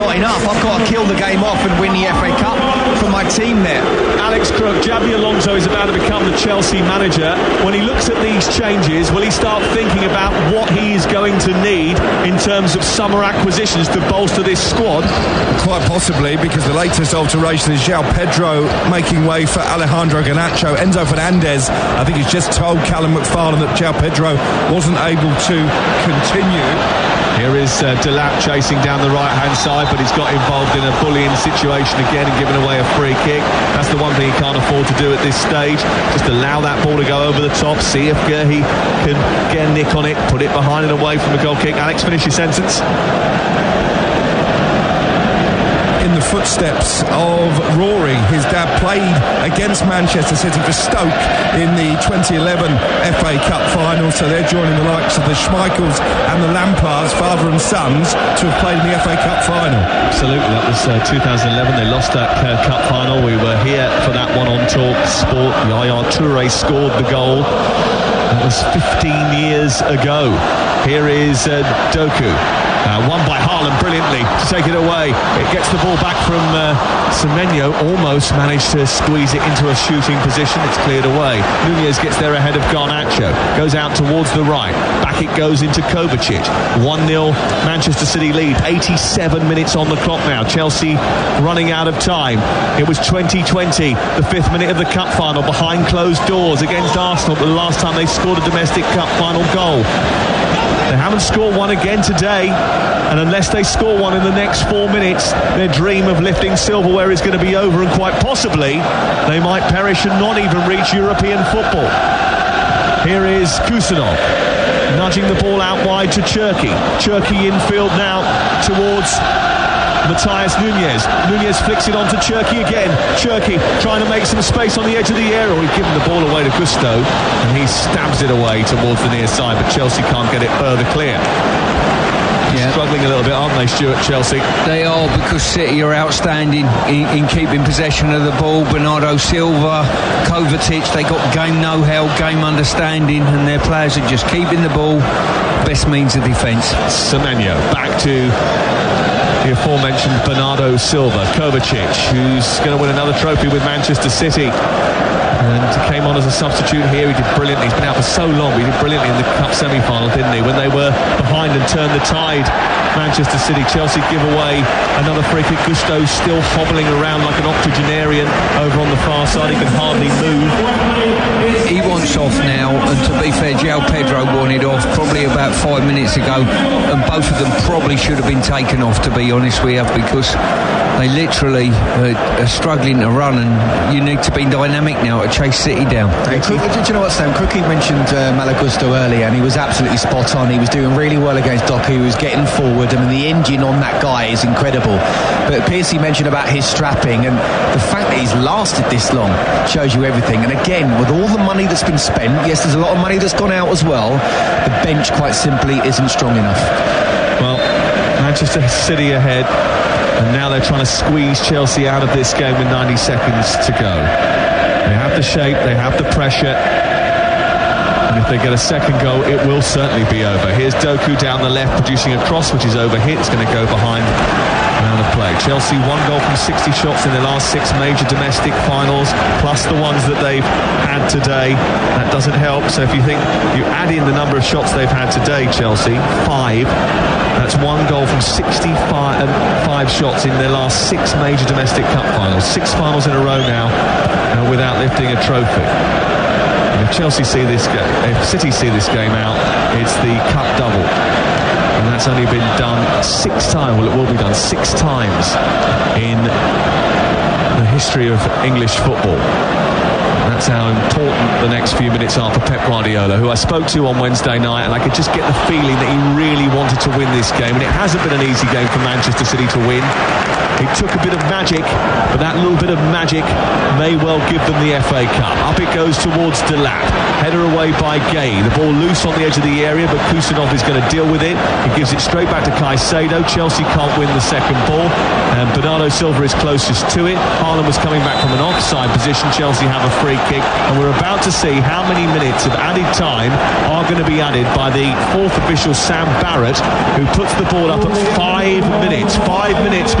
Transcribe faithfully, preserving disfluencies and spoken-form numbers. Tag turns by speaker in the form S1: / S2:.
S1: Not enough. I've got to kill the game off and win the F A Cup for my team there.
S2: Alex Crook, Xabi Alonso is about to become the Chelsea manager. When he looks at these changes, will he start thinking about what he is going to need in terms of summer acquisitions to bolster this squad?
S3: Quite possibly, because the latest alteration is João Pedro making way for Alejandro Garnacho. Enzo Fernandez, I think, he's just told Callum McFarlane that João Pedro wasn't able to continue.
S2: Here is uh, Delap chasing down the right-hand side, but he's got involved in a bullying situation again and given away a free kick. That's the one thing he can't afford to do at this stage. Just allow that ball to go over the top, see if uh, he can get a nick on it, put it behind and away from a goal kick. Alex, finish your sentence.
S3: In the footsteps of Rory, his dad played against Manchester City for Stoke in the twenty eleven F A Cup final, so they're joining the likes of the Schmeichels and the Lampards, father and sons, to have played in the F A Cup final.
S2: Absolutely, that was uh, two thousand eleven. They lost that uh, cup final. We were here for that one on Talk Sport. Yaya Toure scored the goal. That was fifteen years ago. Here is uh, Doku. Uh, won by Haaland brilliantly to take it away. It gets the ball back from uh, Semenyo. Almost managed to squeeze it into a shooting position. It's cleared away. Nunez gets there ahead of Garnacho. Goes out towards the right. Back it goes into Kovacic. one nil Manchester City lead. eighty-seven minutes on the clock now. Chelsea running out of time. It was twenty twenty, the fifth minute of the cup final, behind closed doors against Arsenal. The last time they scored a domestic cup final goal. They haven't scored one again today, and unless they score one in the next four minutes, their dream of lifting silverware is going to be over, and quite possibly they might perish and not even reach European football. Here is Kusanov nudging the ball out wide to Cherki. Cherki infield now towards Matthias Nunez. Nunez flicks it on to Cherki again. Cherki trying to make some space on the edge of the area. He's given the ball away to Gusto, and he stabs it away towards the near side, but Chelsea can't get it further clear. Yeah. Struggling a little bit, aren't they, Stuart, Chelsea?
S4: They are, because City are outstanding in, in keeping possession of the ball. Bernardo Silva, Kovacic, they got game know-how, game understanding, and their players are just keeping the ball. Best means of defence.
S2: Semenyo back to the aforementioned Bernardo Silva. Kovacic, who's going to win another trophy with Manchester City, and came on as a substitute here. He did brilliantly. He's been out for so long, but he did brilliantly in the cup semi-final, didn't he? When they were behind and turned the tide, Manchester City. Chelsea give away another free kick. Gusto still hobbling around like an octogenarian over on the far side. He can hardly move.
S4: He wants off now, and to be fair, João Pedro wanted off probably about five minutes ago, and both of them probably should have been taken off, to be honest with you, because they literally uh, are struggling to run, and you need to be dynamic now to chase City down.
S1: Hey, Crook, do you know what, Sam? Crookie mentioned uh, Malo Gusto earlier, and he was absolutely spot on. He was doing really well against Doku. He was getting forward. I mean, the engine on that guy is incredible. But Piercy mentioned about his strapping, and the fact that he's lasted this long shows you everything. And again, with all the money that's been spent, yes, there's a lot of money that's gone out as well, the bench quite simply isn't strong enough.
S2: Well, Manchester City ahead, and now they're trying to squeeze Chelsea out of this game with ninety seconds to go. They have the shape, they have the pressure, and if they get a second goal, it will certainly be over. Here's Doku down the left, producing a cross which is overhit. It's going to go behind round of play. Chelsea one goal from sixty shots in their last six major domestic finals, plus the ones that they've had today. That doesn't help. So if you think you add in the number of shots they've had today, Chelsea, five, that's one goal from sixty-five uh, five shots in their last six major domestic cup finals. Six finals in a row now uh, without lifting a trophy. And if Chelsea see this game, if City see this game out, it's the cup double. And that's only been done six times. Well, it will be done six times in the history of English football. That's how important the next few minutes are for Pep Guardiola, who I spoke to on Wednesday night, and I could just get the feeling that he really wanted to win this game. And it hasn't been an easy game for Manchester City to win. It took a bit of magic, but that little bit of magic may well give them the F A Cup. Up it goes towards Delap. Header away by Gay. The ball loose on the edge of the area, but Kusanov is going to deal with it. He gives it straight back to Caicedo. Chelsea can't win the second ball, and Bernardo Silva is closest to it. Haaland was coming back from an offside position. Chelsea have a free free kick, and we're about to see how many minutes of added time are going to be added by the fourth official, Sam Barrett, who puts the ball up at five minutes. Five minutes